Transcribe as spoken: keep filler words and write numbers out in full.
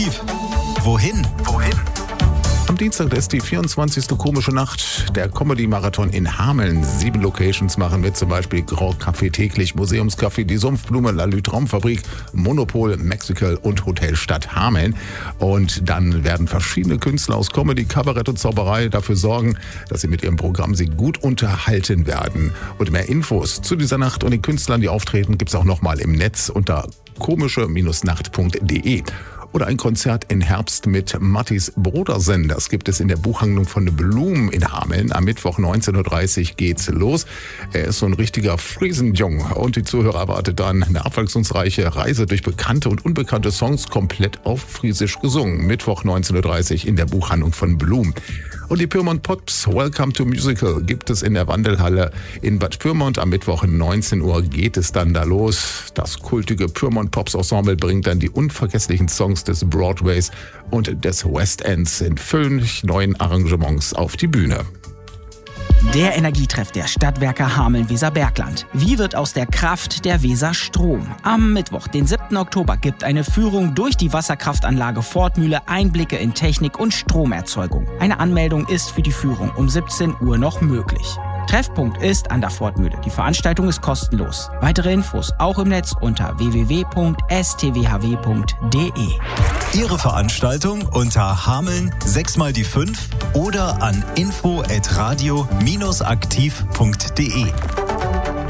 Wohin? Wohin? Am Dienstag ist die vierundzwanzigste komische Nacht. Der Comedy-Marathon in Hameln. Sieben Locations machen mit, zum Beispiel Grand Café täglich, Museumscafé, die Sumpfblume, Lalü Traumfabrik, Monopol, Mexical und Hotel Stadt Hameln. Und dann werden verschiedene Künstler aus Comedy, Kabarett und Zauberei dafür sorgen, dass sie mit ihrem Programm sie gut unterhalten werden. Und mehr Infos zu dieser Nacht und den Künstlern, die auftreten, gibt's auch nochmal im Netz unter komische Nacht punkt de. Oder ein Konzert im Herbst mit Mattis Brodersen. Das gibt es in der Buchhandlung von Blum in Hameln. Am Mittwoch neunzehn Uhr dreißig geht's los. Er ist so ein richtiger Friesenjung. Und die Zuhörer erwartet dann eine abwechslungsreiche Reise durch bekannte und unbekannte Songs komplett auf Friesisch gesungen. Mittwoch neunzehn Uhr dreißig in der Buchhandlung von Blum. Und die Pyrmont Pops Welcome to Musical gibt es in der Wandelhalle in Bad Pyrmont. Am Mittwoch neunzehn Uhr geht es dann da los. Das kultige Pyrmont Pops Ensemble bringt dann die unvergesslichen Songs des Broadways und des West Ends in völlig neuen Arrangements auf die Bühne. Der Energietreff der Stadtwerke Hameln-Weserbergland. Wie wird aus der Kraft der Weser Strom? Am Mittwoch, den siebten Oktober, gibt eine Führung durch die Wasserkraftanlage Fortmühle Einblicke in Technik und Stromerzeugung. Eine Anmeldung ist für die Führung um siebzehn Uhr noch möglich. Treffpunkt ist an der Fortmühle. Die Veranstaltung ist kostenlos. Weitere Infos auch im Netz unter w w w punkt s t w h w punkt d e. Ihre Veranstaltung unter Hameln sechs mal die fünf oder an info at radio aktiv punkt de.